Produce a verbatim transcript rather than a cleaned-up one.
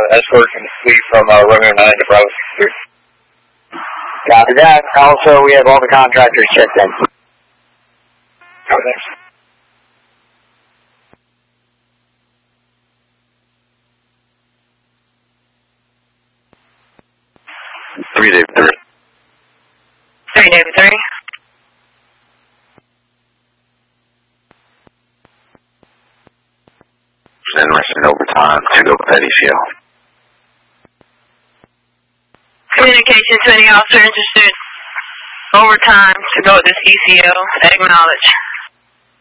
escorting the fleet from uh, Romeo nine to Bravo six three. Copy that. Also, we have all the contractors checked in. Copy that. Three David three. Three David three. Interested in overtime to go with that E C O. Communication to any officer interested. Overtime to go with this E C O. Acknowledge.